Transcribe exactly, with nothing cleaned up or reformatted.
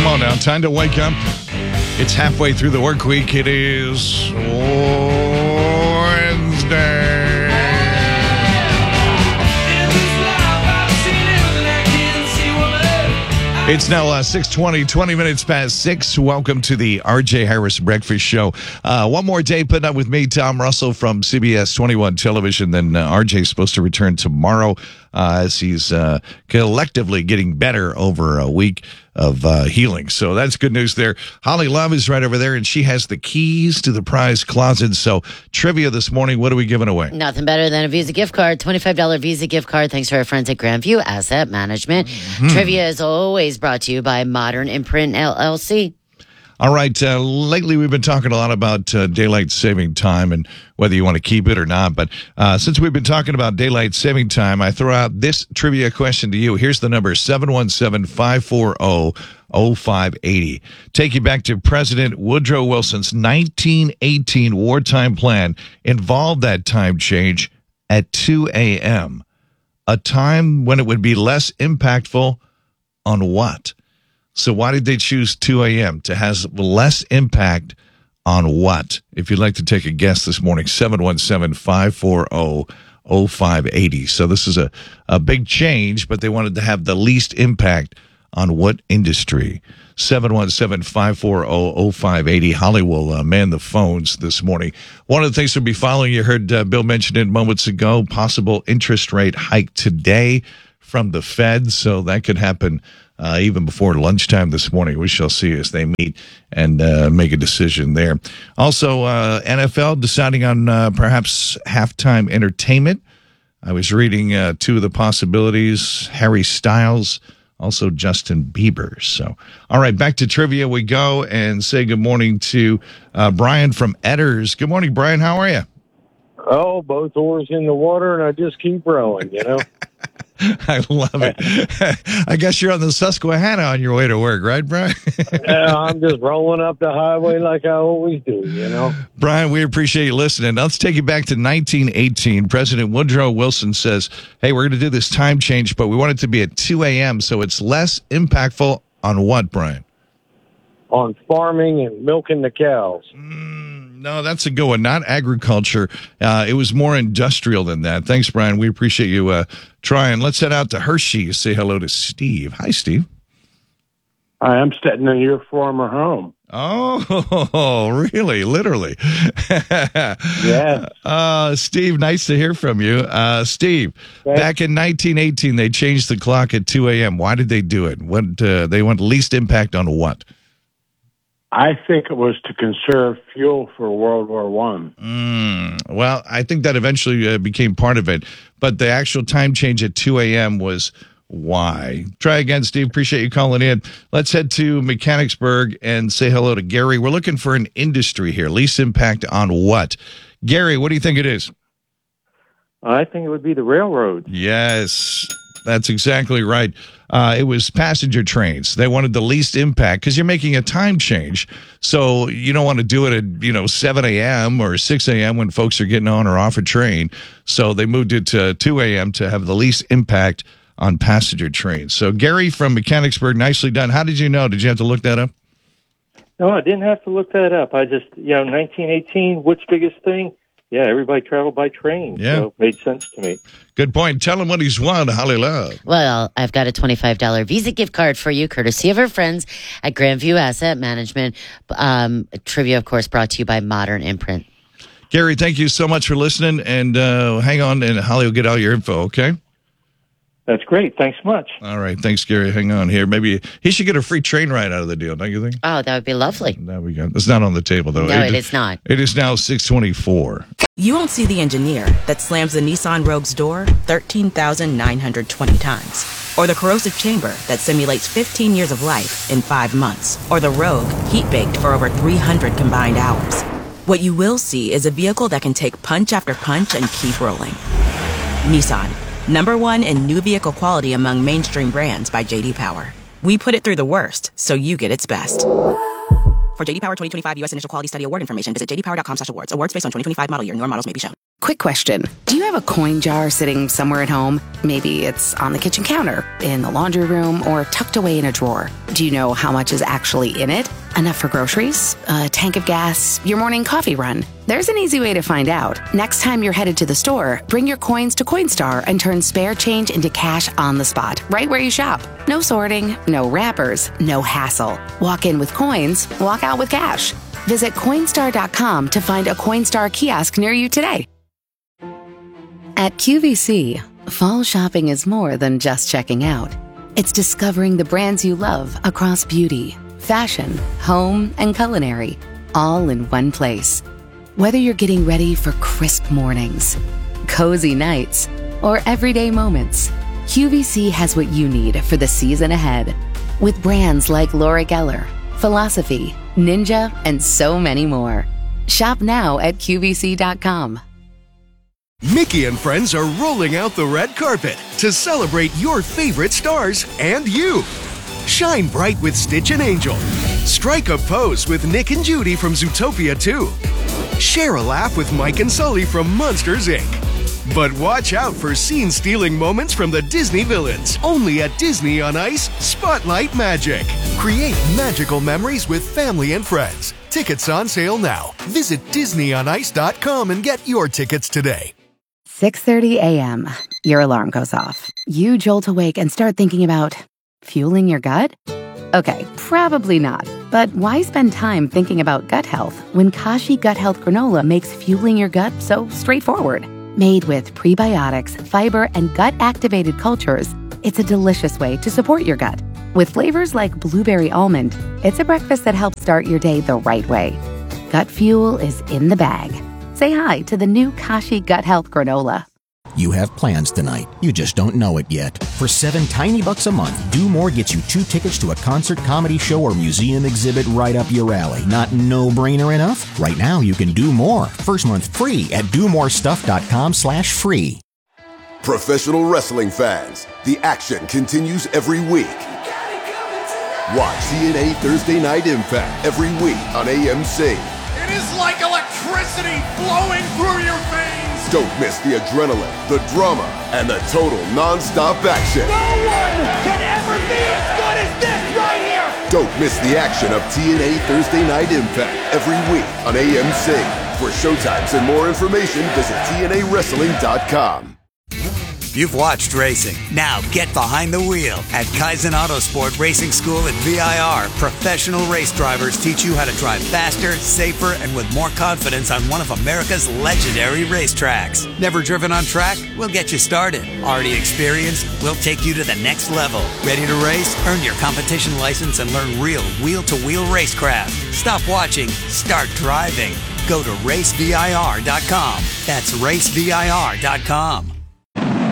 Come on now, time to wake up. It's halfway through the work week. It is Wednesday. It's now uh, six twenty, twenty minutes past six. Welcome to the R J Harris Breakfast Show. Uh, one more day putting up with me, Tom Russell from C B S twenty-one Television. Then uh, R J's supposed to return tomorrow uh, as he's uh, collectively getting better over a week of uh, healing. So that's good news there. Holly Love is right over there, and she has the keys to the prize closet. So trivia this morning, what are we giving away? Nothing better than a Visa gift card, twenty-five dollars Visa gift card, thanks to our friends at Grandview Asset Management. Mm-hmm. Trivia is always brought to you by Modern Imprint, L L C. All right. Uh, lately, we've been talking a lot about uh, daylight saving time and whether you want to keep it or not. But uh, since we've been talking about daylight saving time, I throw out this trivia question to you. Here's the number, seven one seven, five four zero, zero five eight zero. Take you back to President Woodrow Wilson's nineteen eighteen wartime plan involved that time change at two a.m., a time when it would be less impactful on what? So why did they choose two a.m. to have less impact on what? If you'd like to take a guess this morning, seven one seven, five four zero, zero five eight zero. So this is a, a big change, but they wanted to have the least impact on what industry? seven one seven, five four zero, zero five eight zero. Holly will uh, man the phones this morning. One of the things we'll be following, you heard uh, Bill mention it moments ago, possible interest rate hike today from the Fed. So that could happen Uh, even before lunchtime this morning. We shall see as they meet and uh, make a decision there. Also, uh, N F L deciding on uh, perhaps halftime entertainment. I was reading uh, two of the possibilities, Harry Styles, also Justin Bieber. So, all right, back to trivia we go and say good morning to uh, Brian from Edders. Good morning, Brian. How are you? Oh, both oars in the water, and I just keep rowing, you know? I love it. I guess you're on the Susquehanna on your way to work, right, Brian? Yeah, I'm just rolling up the highway like I always do, you know? Brian, we appreciate you listening. Let's take you back to nineteen eighteen. President Woodrow Wilson says, hey, we're going to do this time change, but we want it to be at two a.m., so it's less impactful on what, Brian? On farming and milking the cows. Mm. No, that's a good one. Not agriculture. Uh, it was more industrial than that. Thanks, Brian. We appreciate you uh, trying. Let's head out to Hershey. Say hello to Steve. Hi, Steve. Hi, I'm sitting in your former home. Oh, really? Literally? Yeah. Uh, Steve, nice to hear from you. Uh, Steve, okay. Back in nineteen eighteen, they changed the clock at two a.m. Why did they do it? What uh, they want least impact on what? I think it was to conserve fuel for World War One. Mm, well, I think that eventually uh, became part of it. But the actual time change at two a.m. was why? Try again, Steve. Appreciate you calling in. Let's head to Mechanicsburg and say hello to Gary. We're looking for an industry here. Least impact on what? Gary, what do you think it is? I think it would be the railroad. Yes. That's exactly right. Uh, it was passenger trains. They wanted the least impact because you're making a time change. So you don't want to do it at, you know, seven a.m. or six a.m. when folks are getting on or off a train. So they moved it to two a.m. to have the least impact on passenger trains. So Gary from Mechanicsburg, nicely done. How did you know? Did you have to look that up? No, I didn't have to look that up. I just, you know, nineteen eighteen, which biggest thing? Yeah, everybody traveled by train, yeah. So it made sense to me. Good point. Tell him what he's won, Holly Love. Well, I've got a twenty-five dollars Visa gift card for you, courtesy of our friends at Grandview Asset Management. Um, trivia, of course, brought to you by Modern Imprint. Gary, thank you so much for listening, and uh, hang on, and Holly will get all your info, okay? That's great. Thanks much. All right. Thanks, Gary. Hang on here. Maybe he should get a free train ride out of the deal, don't you think? Oh, that would be lovely. There we go. It's not on the table, though. No, it, it is not. It is now six twenty-four. You won't see the engineer that slams the Nissan Rogue's door thirteen thousand nine hundred twenty times. Or the corrosive chamber that simulates fifteen years of life in five months. Or the Rogue heat-baked for over three hundred combined hours. What you will see is a vehicle that can take punch after punch and keep rolling. Nissan. Number one in new vehicle quality among mainstream brands by J D Power. We put it through the worst, so you get its best. For J D Power twenty twenty-five U S Initial Quality Study Award information, visit j d power dot com slash awards. Awards based on twenty twenty-five model year. Newer models may be shown. Quick question. Do you have a coin jar sitting somewhere at home? Maybe it's on the kitchen counter, in the laundry room, or tucked away in a drawer. Do you know how much is actually in it? Enough for groceries? A tank of gas? Your morning coffee run? There's an easy way to find out. Next time you're headed to the store, bring your coins to Coinstar and turn spare change into cash on the spot, right where you shop. No sorting, no wrappers, no hassle. Walk in with coins, walk out with cash. Visit Coinstar dot com to find a Coinstar kiosk near you today. At Q V C, fall shopping is more than just checking out. It's discovering the brands you love across beauty, fashion, home, and culinary, all in one place. Whether you're getting ready for crisp mornings, cozy nights, or everyday moments, Q V C has what you need for the season ahead. With brands like Laura Geller, Philosophy, Ninja, and so many more. Shop now at Q V C dot com. Mickey and friends are rolling out the red carpet to celebrate your favorite stars and you. Shine bright with Stitch and Angel. Strike a pose with Nick and Judy from Zootopia two. Share a laugh with Mike and Sully from Monsters, Incorporated. But watch out for scene-stealing moments from the Disney villains. Only at Disney on Ice, Spotlight Magic. Create magical memories with family and friends. Tickets on sale now. Visit Disney on Ice dot com and get your tickets today. six thirty a.m. Your alarm goes off. You jolt awake and start thinking about fueling your gut? Okay, probably not. But why spend time thinking about gut health when Kashi Gut Health Granola makes fueling your gut so straightforward? Made with prebiotics, fiber, and gut-activated cultures, it's a delicious way to support your gut. With flavors like blueberry almond, it's a breakfast that helps start your day the right way. Gut fuel is in the bag. Say hi to the new Kashi Gut Health Granola. You have plans tonight. You just don't know it yet. For seven tiny bucks a month, Do More gets you two tickets to a concert, comedy show, or museum exhibit right up your alley. Not no-brainer enough? Right now, you can do more. First month free at do more stuff dot com slash free. Professional wrestling fans, the action continues every week. Watch T N A Thursday Night Impact every week on A M C. It is like electricity flowing through your veins. Don't miss the adrenaline, the drama, and the total non-stop action. No one can ever be as good as this right here. Don't miss the action of T N A Thursday Night Impact every week on A M C. For showtimes and more information, visit T N A wrestling dot com. You've watched racing. Now get behind the wheel. At Kaizen Autosport Racing School at V I R, professional race drivers teach you how to drive faster, safer, and with more confidence on one of America's legendary racetracks. Never driven on track? We'll get you started. Already experienced? We'll take you to the next level. Ready to race? Earn your competition license and learn real wheel-to-wheel racecraft. Stop watching. Start driving. Go to race V I R dot com. That's race V I R dot com.